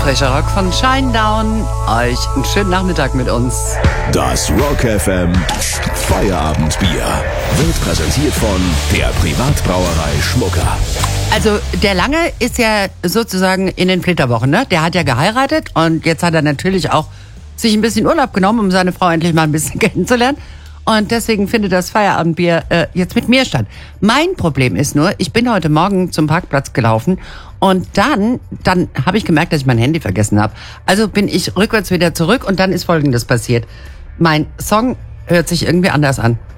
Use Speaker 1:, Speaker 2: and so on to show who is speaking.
Speaker 1: Frischer Rock von Shinedown. Euch einen schönen Nachmittag mit uns.
Speaker 2: Das Rock FM Feierabendbier wird präsentiert von der Privatbrauerei Schmucker.
Speaker 1: Also der Lange ist ja sozusagen in den Flitterwochen, ne? Der hat ja geheiratet und jetzt hat er natürlich auch sich ein bisschen Urlaub genommen, um seine Frau endlich mal ein bisschen kennenzulernen. Und deswegen findet das Feierabendbier jetzt mit mir statt. Mein Problem ist nur, ich bin heute Morgen zum Parkplatz gelaufen und dann habe ich gemerkt, dass ich mein Handy vergessen habe. Also bin ich rückwärts wieder zurück und dann ist Folgendes passiert. Mein Song hört sich irgendwie anders an.